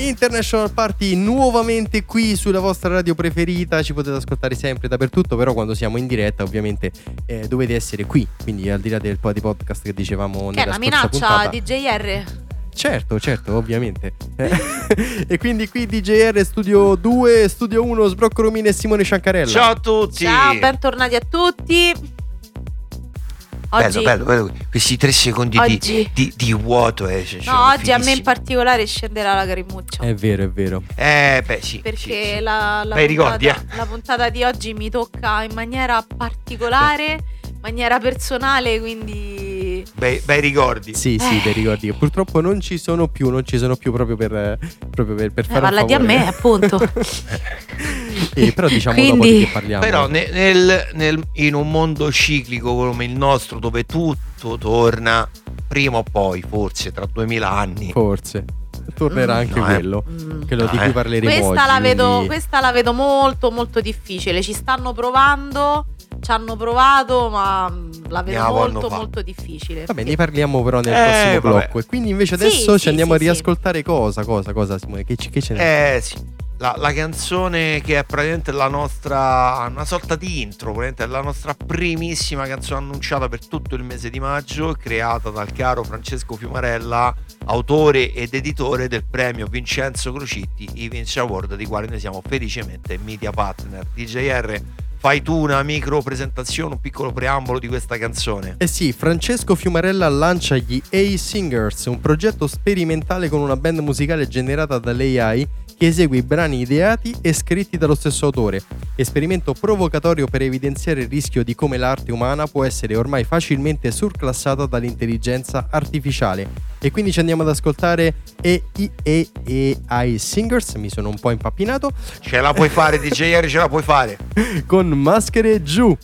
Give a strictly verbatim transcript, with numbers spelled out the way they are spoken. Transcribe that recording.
International Party nuovamente qui sulla vostra radio preferita. Ci potete ascoltare sempre dappertutto, però quando siamo in diretta ovviamente eh, dovete essere qui. Quindi al di là del po' di podcast che dicevamo che nella è una scorsa minaccia puntata. D J R? Certo, certo, ovviamente. E quindi qui D J R Studio due, Studio uno, Sbrocco Romina e Simone Ciancarella. Ciao a tutti. Ciao, bentornati a tutti. Oggi, bello, bello, bello. Questi tre secondi Oggi- di, di, di vuoto eh, cioè, no, sono oggi a me in fighissimi. particolare scenderà la carimuccia. È vero, è vero. Eh beh sì Perché sì, sì. La, la, Bei puntata, ricordi, eh. la puntata di oggi mi tocca in maniera particolare, in maniera personale, quindi Bei, bei ricordi. Sì, sì, Eh. dei ricordi che purtroppo non ci sono più, non ci sono più proprio per, proprio per, per eh, fare un parla di a favore. me, appunto. Eh, però diciamo Quindi- dopo di che parliamo. Però ne- nel, nel- in un mondo ciclico come il nostro, dove tutto torna prima o poi, forse tra duemila anni. Forse tornerà Mm. anche No, eh. quello, Mm. quello di No, cui eh. parleremo Questa oggi. la, vedo, quindi- questa la vedo molto molto difficile. Ci stanno provando, ci hanno provato, ma mm, la vedo Ne la vogliono molto fa. molto difficile. Vabbè, ne parliamo però nel Eh, prossimo vabbè. blocco. E quindi invece Sì, adesso sì, ci andiamo sì, a sì. riascoltare cosa, cosa, cosa Simone? Che, ci- che ce n'è? Eh sì, la, la canzone che è praticamente la nostra, una sorta di intro, praticamente la nostra primissima canzone annunciata per tutto il mese di maggio, creata dal caro Francesco Fiumarella, autore ed editore del premio Vincenzo Crocitti, i Vince Award, di quale noi siamo felicemente media partner. D J R, fai tu una micro presentazione, un piccolo preambolo di questa canzone. Eh sì, Francesco Fiumarella lancia gli A Singers, un progetto sperimentale con una band musicale generata dall'A I che esegue i brani ideati e scritti dallo stesso autore. Esperimento provocatorio per evidenziare il rischio di come l'arte umana può essere ormai facilmente surclassata dall'intelligenza artificiale. E quindi ci andiamo ad ascoltare E I Singers, mi sono un po' impappinato, Ce la puoi fare D J R, ce la puoi fare. con Maschere giù.